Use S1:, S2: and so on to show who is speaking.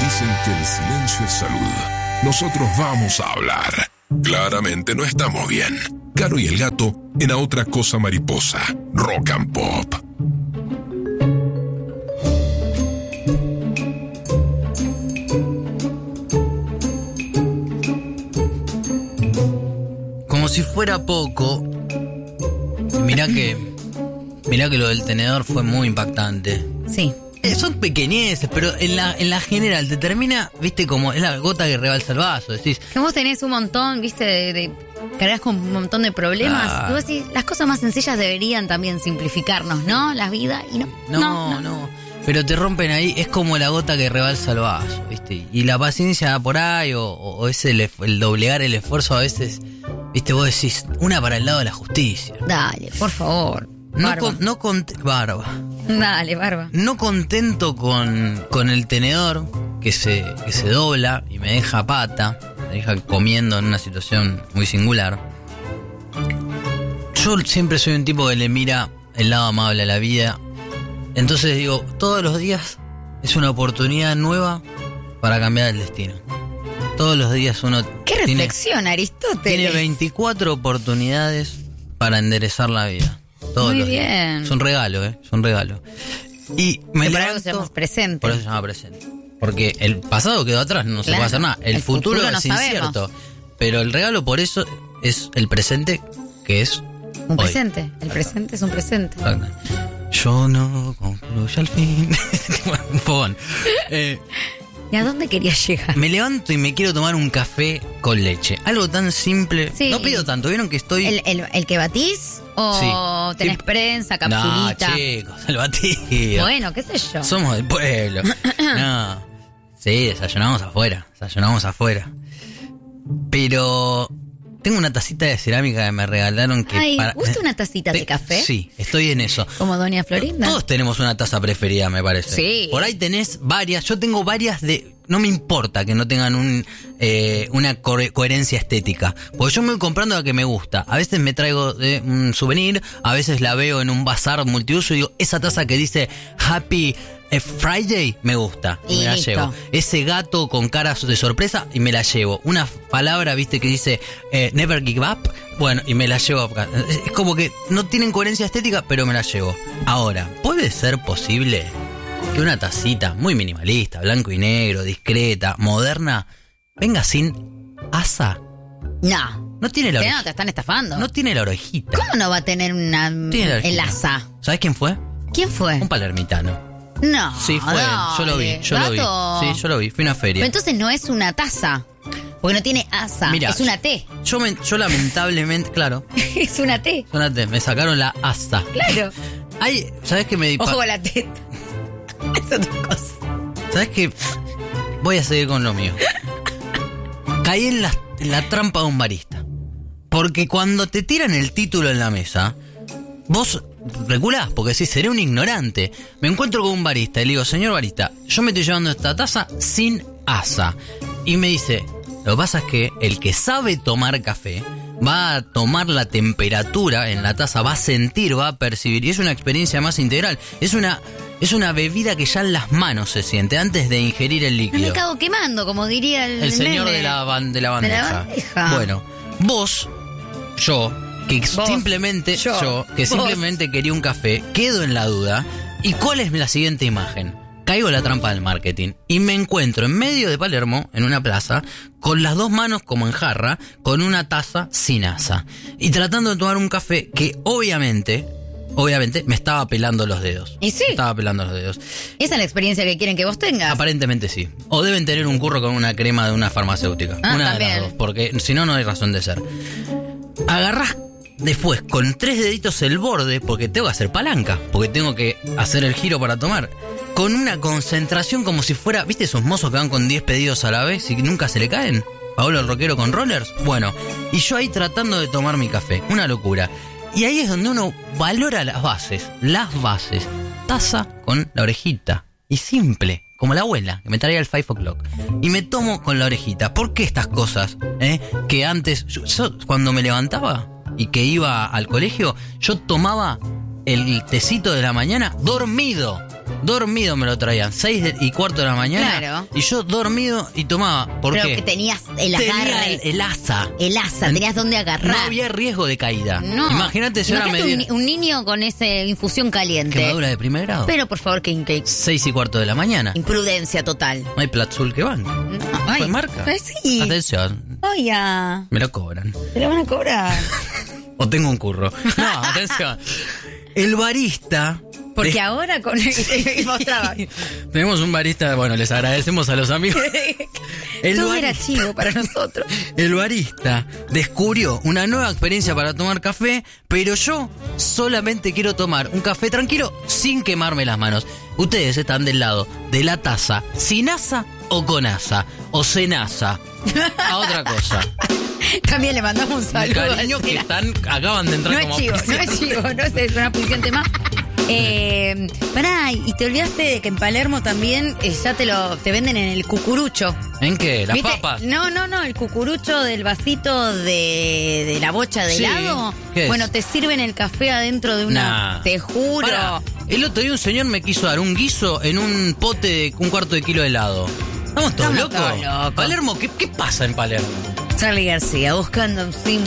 S1: Dicen que el silencio es salud. Nosotros vamos a hablar. Claramente no estamos bien. Caro y el gato en A Otra Cosa Mariposa. Rock and Pop.
S2: Como si fuera poco, mirá que lo del tenedor fue muy impactante.
S3: Sí.
S2: Son pequeñeces, pero en la general te termina, viste, como es la gota que rebalsa el vaso. Decís,
S3: Que vos tenés un montón, viste, cargas con un montón de problemas. Y vos decís, las cosas más sencillas deberían también simplificarnos, ¿no? La vida, y no.
S2: No. Pero te rompen ahí, es como la gota que rebalsa el vaso, viste. Y la paciencia da por ahí, o es el doblegar el esfuerzo a veces, viste, vos decís, una para el lado de la justicia.
S3: Dale, por favor.
S2: Barba.
S3: Dale, Barba.
S2: No contento con el tenedor que se dobla y me deja pata, me deja comiendo en una situación muy singular. Yo siempre soy un tipo que le mira el lado amable a la vida. Entonces digo, todos los días es una oportunidad nueva para cambiar el destino. Todos los días uno
S3: ¡Qué reflexión, Aristóteles!
S2: Tiene 24 oportunidades para enderezar la vida. Todos
S3: Muy
S2: los
S3: bien.
S2: días. Es un regalo, es un regalo. Y me
S3: por
S2: levanto,
S3: algo se llama presente.
S2: por eso se llama presente. Porque el pasado quedó atrás, no se puede hacer nada. El futuro
S3: no
S2: es
S3: sabemos.
S2: incierto. Pero el regalo por eso es el presente, que es
S3: Un
S2: hoy.
S3: presente. El presente es un presente.
S2: Exacto. Yo no concluyo al fin. Un fogón.
S3: ¿Y a dónde querías llegar?
S2: Me levanto y me quiero tomar un café con leche. Algo tan simple.
S3: Sí.
S2: No pido tanto. ¿Vieron que estoy...?
S3: ¿El que batís? ¿O
S2: Sí.
S3: tenés
S2: Sí.
S3: prensa, capsulita?
S2: No, chicos, el batido.
S3: Bueno, qué sé yo.
S2: Somos del pueblo. No. Sí, desayunamos afuera. Pero tengo una tacita de cerámica que me regalaron que...
S3: Ay, ¿gusta una tacita de café?
S2: Sí, estoy en eso.
S3: Como Doña Florinda.
S2: Todos tenemos una taza preferida, me parece.
S3: Sí.
S2: Por ahí tenés varias. Yo tengo varias de... No me importa que no tengan una coherencia estética. Porque yo me voy comprando la que me gusta. A veces me traigo de un souvenir, a veces la veo en un bazar multiuso y digo, esa taza que dice Happy Friday me gusta. Y me la
S3: listo.
S2: llevo. Ese gato con cara de sorpresa y me la llevo. Una palabra, viste, que dice Never Give Up. Bueno, y me la llevo acá. Es como que no tienen coherencia estética, pero me la llevo. Ahora, ¿puede ser posible que una tacita muy minimalista, blanco y negro, discreta, moderna, venga sin asa?
S3: No.
S2: No tiene la
S3: No,
S2: orejita.
S3: te están estafando.
S2: No tiene la orejita.
S3: ¿Cómo no va a tener
S2: Tiene la orejita.
S3: el asa?
S2: ¿Sabes quién fue?
S3: ¿Quién fue?
S2: Un palermitano.
S3: No.
S2: Sí, fue él. Yo lo vi.
S3: ¿Gato?
S2: Sí, yo lo vi. Fui a una feria.
S3: Pero entonces no es una taza. Porque no tiene asa.
S2: Mirá,
S3: es una T.
S2: Yo lamentablemente, claro,
S3: Es una T.
S2: me sacaron la asa.
S3: Claro.
S2: Ay, ¿sabes qué me di?
S3: Ojo con la teta. Es otra cosa.
S2: ¿Sabes qué? Voy a seguir con lo mío. Caí en la trampa de un barista. Porque cuando te tiran el título en la mesa, vos reculás, porque decís, seré un ignorante. Me encuentro con un barista y le digo, señor barista, yo me estoy llevando esta taza sin asa. Y me dice, lo que pasa es que el que sabe tomar café va a tomar la temperatura en la taza, va a sentir, va a percibir, y es una experiencia más integral. Es una bebida que ya en las manos se siente antes de ingerir el
S3: No
S2: líquido.
S3: me cago quemando, como diría el
S2: señor
S3: nene.
S2: de la bandeja.
S3: De la bandeja.
S2: Bueno, yo simplemente quería un café, quedo en la duda. ¿Y cuál es la siguiente imagen? Caigo en la trampa del marketing y me encuentro en medio de Palermo, en una plaza, con las dos manos como en jarra, con una taza sin asa. Y tratando de tomar un café que obviamente me estaba pelando los dedos.
S3: ¿Y sí?
S2: Me estaba pelando los dedos.
S3: Esa es la experiencia que quieren que vos tengas.
S2: Aparentemente sí. O deben tener un curro con una crema de una farmacéutica. Una de
S3: también.
S2: las dos, porque si no, no hay razón de ser. Agarrás después con 3 deditos el borde, porque tengo que hacer palanca, porque tengo que hacer el giro para tomar. Con una concentración como si fuera, ¿viste esos mozos que van con 10 pedidos a la vez y nunca se le caen? Paolo el rockero con rollers. Bueno, y yo ahí tratando de tomar mi café. Una locura. Y ahí es donde uno valora las bases. Taza con la orejita. Y simple, como la abuela, que me traía el 5 o'clock. Y me tomo con la orejita. ¿Por qué estas cosas? Que antes, yo cuando me levantaba y que iba al colegio, yo tomaba el tecito de la mañana dormido. dormido me lo traían, 6:15 de la mañana.
S3: Claro.
S2: Y yo dormido y tomaba. ¿Por
S3: Pero
S2: qué?
S3: que tenías el agarre.
S2: Tenía el asa.
S3: El asa, tenías donde agarrar.
S2: No había riesgo de caída.
S3: No.
S2: Imagínate si ahora me
S3: Imagínate un niño con esa infusión caliente.
S2: quemadura de primer grado.
S3: Pero por favor, que
S2: 6:15 de la mañana.
S3: imprudencia total.
S2: No hay Platzul que banque.
S3: Ay,
S2: ¿Fue marca?
S3: pues sí.
S2: Atención,
S3: Ay, ya.
S2: me lo cobran.
S3: Te lo van a cobrar.
S2: O tengo un curro. No, atención. El barista.
S3: Porque ahora con mostraba.
S2: Tenemos un barista, bueno, les agradecemos a los amigos.
S3: Todo era chivo para nosotros.
S2: El barista descubrió una nueva experiencia para tomar café, pero yo solamente quiero tomar un café tranquilo sin quemarme las manos. Ustedes están del lado de la taza, sin asa o con asa, o sin asa. A otra cosa.
S3: También le mandamos un saludo.
S2: Cariño que acaban de entrar
S3: No
S2: como
S3: es chivo, no es una función tema. Pará, y te olvidaste de que en Palermo también ya te venden en el cucurucho.
S2: ¿En qué? ¿Las
S3: ¿Viste?
S2: papas?
S3: No, el cucurucho del vasito de la bocha de
S2: Sí.
S3: helado.
S2: ¿Qué es?
S3: Bueno, te sirven el café adentro de una...
S2: Nah.
S3: Te juro.
S2: Pará, el otro día un señor me quiso dar un guiso en un pote de 1/4 de kilo de helado. ¿Estamos todos locos?
S3: todos locos.
S2: Palermo, ¿qué pasa en Palermo?
S3: Charly García, buscando un